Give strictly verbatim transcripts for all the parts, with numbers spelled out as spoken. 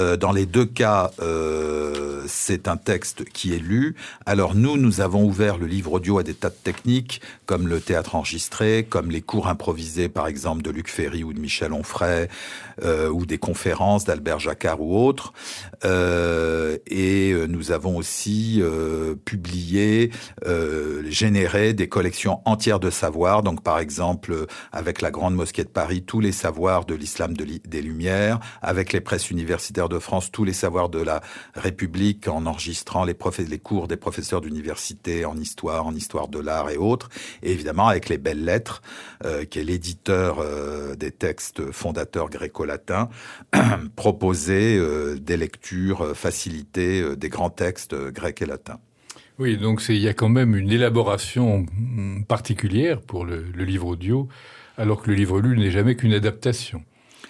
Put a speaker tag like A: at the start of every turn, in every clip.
A: Euh, dans les deux cas, euh, c'est un texte qui est lu. Alors nous, nous avons ouvert le livre audio à des tas de techniques, comme le théâtre enregistré, comme les cours improvisés, par exemple, de Luc Ferry ou de Michel Onfray, euh, ou des conférences d'Albert Jacquard ou autres. Euh, et nous avons aussi euh, publié, euh, généré des collections entières de savoirs. Donc, par exemple, avec la Grande Mosquée de Paris, tous les savoirs de l'islam de li- des Lumières, avec les presses universitaires de France, tous les savoirs de la République, en enregistrant les, prof... les cours des professeurs d'université en histoire, en histoire de l'art et autres, et évidemment avec les Belles Lettres, euh, qui est l'éditeur euh, des textes fondateurs gréco-latins, proposer euh, des lectures facilitées euh, des grands textes euh, grecs et latins.
B: Oui, donc c'est, il y a quand même une élaboration particulière pour le, le livre audio, alors que le livre lu n'est jamais qu'une adaptation.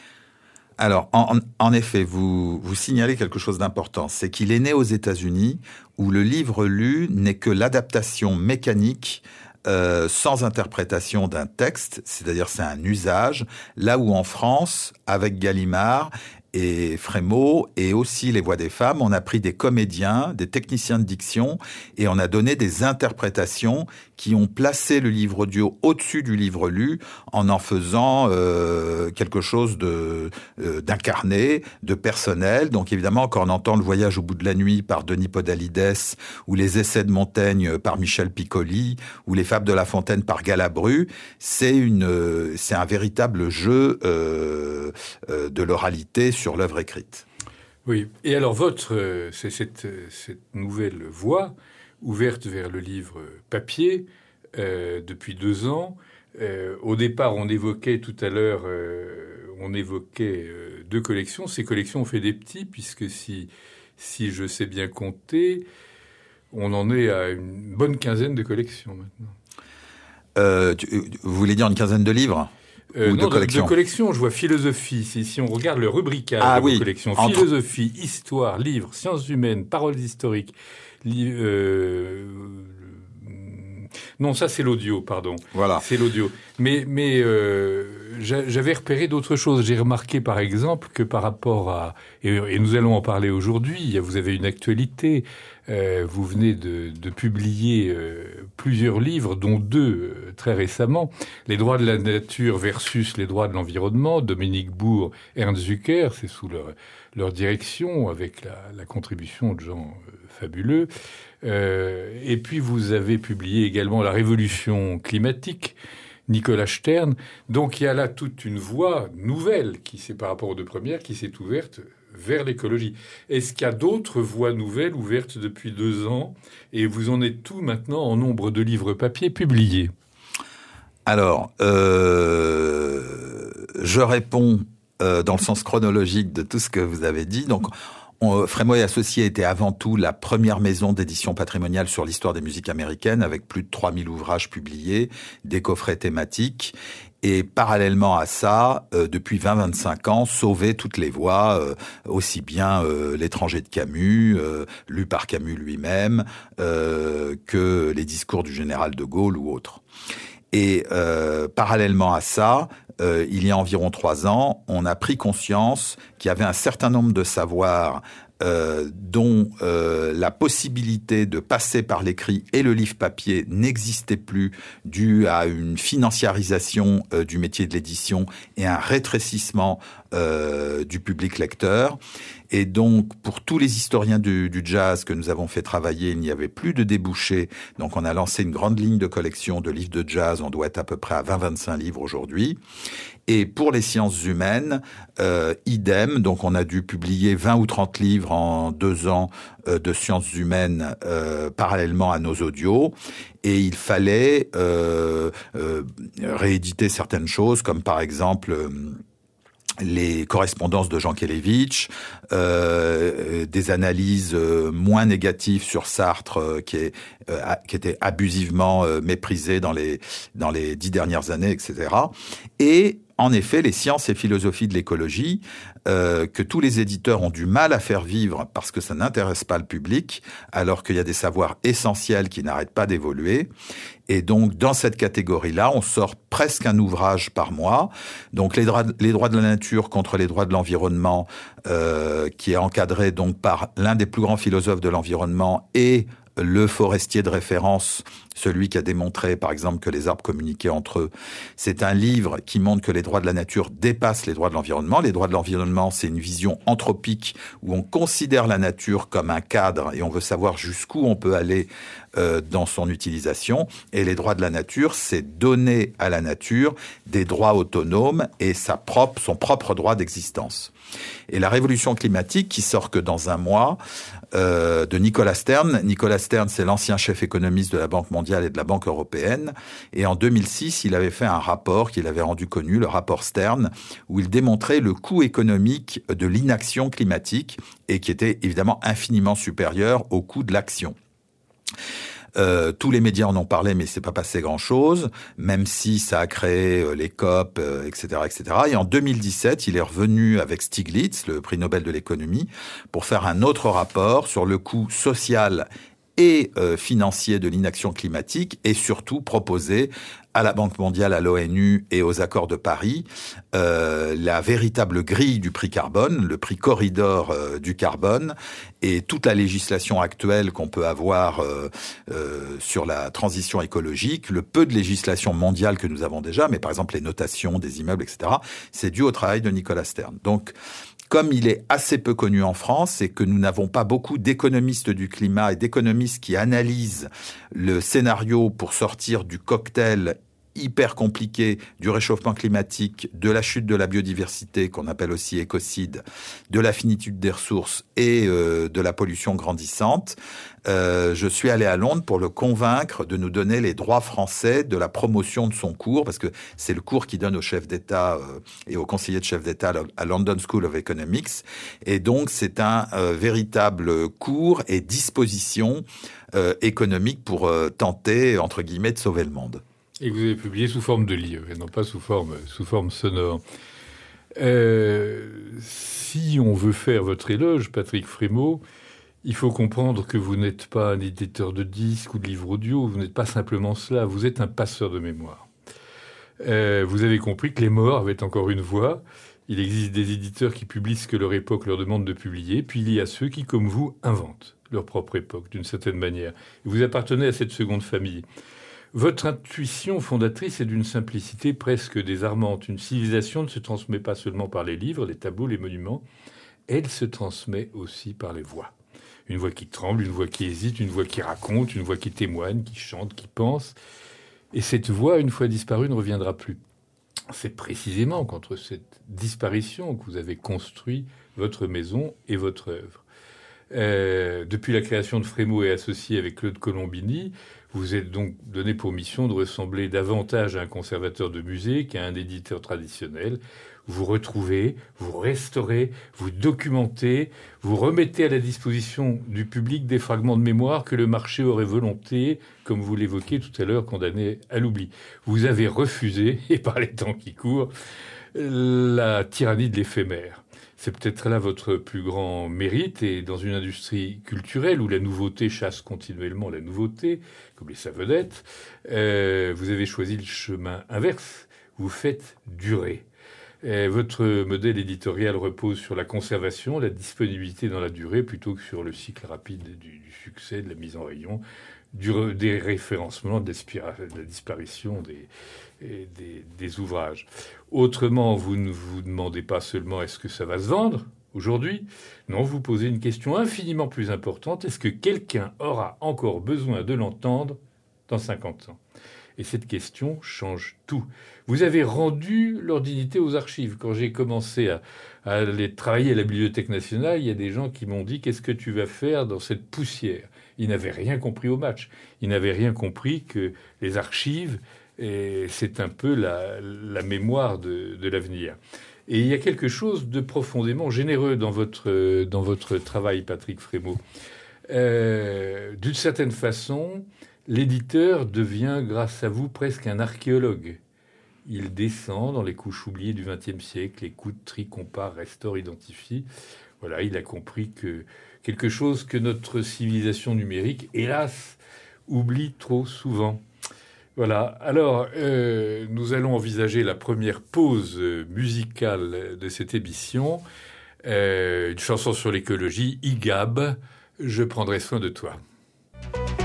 A: Alors, en, en effet, vous, vous signalez quelque chose d'important, c'est qu'il est né aux États-Unis, où le livre lu n'est que l'adaptation mécanique euh, sans interprétation d'un texte, c'est-à-dire c'est un usage, là où en France, avec Gallimard et Frémaux, et aussi Les Voix des femmes, on a pris des comédiens, des techniciens de diction, et on a donné des interprétations qui ont placé le livre audio au-dessus du livre lu, en en faisant euh, quelque chose de euh, d'incarné, de personnel. Donc évidemment, quand on entend Le Voyage au bout de la nuit par Denis Podalides, ou Les Essais de Montaigne par Michel Piccoli, ou Les Fables de La Fontaine par Galabru, c'est une, c'est un véritable jeu euh, euh, de l'oralité sur l'œuvre écrite.
B: Oui. Et alors, votre, euh, c'est cette, cette nouvelle voie ouverte vers le livre papier euh, depuis deux ans. Euh, au départ, on évoquait tout à l'heure, euh, on évoquait euh, deux collections. Ces collections ont fait des petits, puisque si, si je sais bien compter, on en est à une bonne quinzaine de collections maintenant.
A: Euh, tu, vous voulez dire une quinzaine de livres?
B: Euh,
A: Ou
B: non,
A: de collection.
B: de, de collection, je vois philosophie. Si, si on regarde le rubricage
A: ah,
B: de
A: oui.
B: vos collections,
A: Entre...
B: philosophie, histoire, livres, sciences humaines, paroles historiques. Li- euh, non, ça c'est l'audio, pardon.
A: Voilà.
B: C'est l'audio. Mais, mais euh, j'avais repéré d'autres choses. J'ai remarqué, par exemple, que par rapport à et, et nous allons en parler aujourd'hui. Vous avez une actualité. Euh, vous venez de, de publier euh, plusieurs livres, dont deux euh, très récemment. Les droits de la nature versus les droits de l'environnement. Dominique Bourg, Ernst Zucker, c'est sous leur, leur direction, avec la, la contribution de gens euh, fabuleux. Euh, et puis vous avez publié également La Révolution climatique, Nicolas Stern. Donc il y a là toute une voie nouvelle qui s'est, par rapport aux deux premières, qui s'est ouverte vers l'écologie. Est-ce qu'il y a d'autres voies nouvelles ouvertes depuis deux ans et vous en êtes tout maintenant en nombre de livres papier publiés?
A: Alors, euh, je réponds euh, dans le sens chronologique de tout ce que vous avez dit. Donc, on, Frémaux et Associés était avant tout la première maison d'édition patrimoniale sur l'histoire des musiques américaines, avec plus de trois mille ouvrages publiés, des coffrets thématiques. Et parallèlement à ça, euh, depuis vingt à vingt-cinq ans, sauver toutes les voix, euh, aussi bien euh, L'étranger de Camus, euh, lu par Camus lui-même, euh, que les discours du général de Gaulle ou autres. Et euh, parallèlement à ça, euh, il y a environ trois ans, on a pris conscience qu'il y avait un certain nombre de savoirs Euh, dont euh, la possibilité de passer par l'écrit et le livre papier n'existait plus, dû à une financiarisation euh, du métier de l'édition et un rétrécissement euh, du public lecteur. Et donc, pour tous les historiens du, du jazz que nous avons fait travailler, il n'y avait plus de débouchés. Donc, on a lancé une grande ligne de collection de livres de jazz. On doit être à peu près à vingt à vingt-cinq livres aujourd'hui. Et pour les sciences humaines, euh, idem. Donc, on a dû publier vingt ou trente livres en deux ans euh, de sciences humaines euh, parallèlement à nos audios. Et il fallait euh, euh, rééditer certaines choses, comme par exemple euh, les correspondances de Jean Kelevitch, euh, des analyses euh, moins négatives sur Sartre, euh, qui est euh, qui était abusivement euh, méprisé dans les dans les dix dernières années, et cetera. Et en effet, les sciences et philosophies de l'écologie euh, que tous les éditeurs ont du mal à faire vivre parce que ça n'intéresse pas le public, alors qu'il y a des savoirs essentiels qui n'arrêtent pas d'évoluer. Et donc, dans cette catégorie-là, on sort presque un ouvrage par mois. Donc, les droits, les droits de la nature contre les droits de l'environnement, euh, qui est encadré donc par l'un des plus grands philosophes de l'environnement et le forestier de référence, celui qui a démontré, par exemple, que les arbres communiquaient entre eux. C'est un livre qui montre que les droits de la nature dépassent les droits de l'environnement. Les droits de l'environnement, c'est une vision anthropique où on considère la nature comme un cadre et on veut savoir jusqu'où on peut aller euh, dans son utilisation. Et les droits de la nature, c'est donner à la nature des droits autonomes et sa propre, son propre droit d'existence. Et la révolution climatique, qui sort que dans un mois, euh, de Nicolas Stern. Nicolas Stern, c'est l'ancien chef économiste de la Banque mondiale et de la Banque européenne. Et en deux mille six, il avait fait un rapport qu'il avait rendu connu, le rapport Stern, où il démontrait le coût économique de l'inaction climatique et qui était évidemment infiniment supérieur au coût de l'action. Euh, tous les médias en ont parlé, mais c'est pas passé grand-chose, même si ça a créé euh, les COP, euh, et cetera, et cetera. Et en deux mille dix-sept, il est revenu avec Stiglitz, le prix Nobel de l'économie, pour faire un autre rapport sur le coût social et euh, financier de l'inaction climatique et surtout proposer à la Banque mondiale, à l'ONU et aux accords de Paris euh, la véritable grille du prix carbone, le prix corridor euh, du carbone et toute la législation actuelle qu'on peut avoir euh, euh, sur la transition écologique, le peu de législation mondiale que nous avons déjà, mais par exemple les notations des immeubles, et cetera, c'est dû au travail de Nicolas Stern. Donc, comme il est assez peu connu en France et que nous n'avons pas beaucoup d'économistes du climat et d'économistes qui analysent le scénario pour sortir du cocktail hyper compliqué du réchauffement climatique, de la chute de la biodiversité, qu'on appelle aussi écocide, de la finitude des ressources et euh, de la pollution grandissante, euh, je suis allé à Londres pour le convaincre de nous donner les droits français de la promotion de son cours, parce que c'est le cours qu'il donne aux chefs d'État euh, et aux conseillers de chefs d'État à London School of Economics. Et donc, c'est un euh, véritable cours et disposition euh, économique pour euh, tenter, entre guillemets, de sauver le monde.
B: Et que vous avez publié sous forme de livre, et non pas sous forme, sous forme sonore. Euh, si on veut faire votre éloge, Patrick Frémaux, il faut comprendre que vous n'êtes pas un éditeur de disques ou de livres audio, vous n'êtes pas simplement cela, vous êtes un passeur de mémoire. Euh, vous avez compris que les morts avaient encore une voix. Il existe des éditeurs qui publient ce que leur époque leur demande de publier, puis il y a ceux qui, comme vous, inventent leur propre époque, d'une certaine manière. Et vous appartenez à cette seconde famille. Votre intuition fondatrice est d'une simplicité presque désarmante. Une civilisation ne se transmet pas seulement par les livres, les tableaux, les monuments. Elle se transmet aussi par les voix. Une voix qui tremble, une voix qui hésite, une voix qui raconte, une voix qui témoigne, qui chante, qui pense. Et cette voix, une fois disparue, ne reviendra plus. C'est précisément contre cette disparition que vous avez construit votre maison et votre œuvre. Euh, depuis la création de Frémaux et Associés avec Claude Colombini, vous êtes donc donné pour mission de ressembler davantage à un conservateur de musée qu'à un éditeur traditionnel. Vous retrouvez, vous restaurez, vous documentez, vous remettez à la disposition du public des fragments de mémoire que le marché aurait volonté, comme vous l'évoquiez tout à l'heure, condamné à l'oubli. Vous avez refusé, et par les temps qui courent, la tyrannie de l'éphémère. C'est peut-être là votre plus grand mérite, et dans une industrie culturelle où la nouveauté chasse continuellement la nouveauté, comme les savonnettes, euh, vous avez choisi le chemin inverse. Vous faites durer. Et votre modèle éditorial repose sur la conservation, la disponibilité dans la durée, plutôt que sur le cycle rapide du, du succès, de la mise en rayon, du, des référencements, de la disparition des, des, des ouvrages. Autrement, vous ne vous demandez pas seulement est-ce que ça va se vendre aujourd'hui. Non, vous posez une question infiniment plus importante. Est-ce que quelqu'un aura encore besoin de l'entendre dans cinquante ans ? Et cette question change tout. Vous avez rendu leur dignité aux archives. Quand j'ai commencé à, à aller travailler à la Bibliothèque nationale, il y a des gens qui m'ont dit « Qu'est-ce que tu vas faire dans cette poussière ?» Ils n'avaient rien compris au match. Ils n'avaient rien compris que les archives, et c'est un peu la, la mémoire de, de l'avenir. Et il y a quelque chose de profondément généreux dans votre, dans votre travail, Patrick Frémaux. Euh, d'une certaine façon, l'éditeur devient, grâce à vous, presque un archéologue. il descend dans les couches oubliées du vingtième siècle, écoute, trie, compare, restaure, identifie. Voilà, il a compris que quelque chose que notre civilisation numérique, hélas, oublie trop souvent. Voilà, alors euh, nous allons envisager la première pause musicale de cette émission. Euh, une chanson sur l'écologie, I G A B, Je prendrai soin de toi.